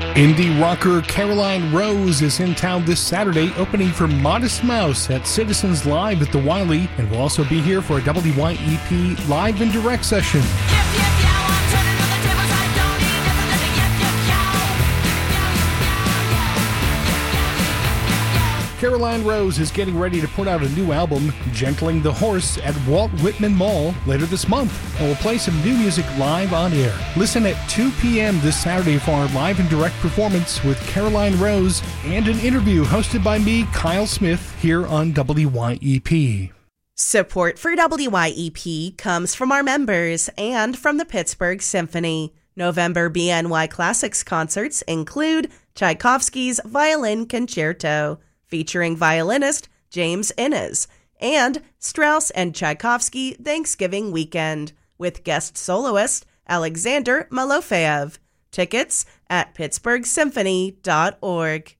Indie rocker Caroline Rose is in town this Saturday, opening for Modest Mouse at Citizens Live at the Wiley, and will also be here for a WYEP live and direct session. Caroline Rose is getting ready to put out a new album, Gentling the Horse, at Walt Whitman Mall later this month, and will play some new music live on air. Listen at 2 p.m. this Saturday for our live and direct performance with Caroline Rose and an interview hosted by me, Kyle Smith, here on WYEP. Support for WYEP comes from our members and from the Pittsburgh Symphony. November BNY Classics concerts include Tchaikovsky's Violin Concerto, featuring violinist James Innes, and Strauss and Tchaikovsky Thanksgiving Weekend, with guest soloist Alexander Malofeev. Tickets at pittsburghsymphony.org.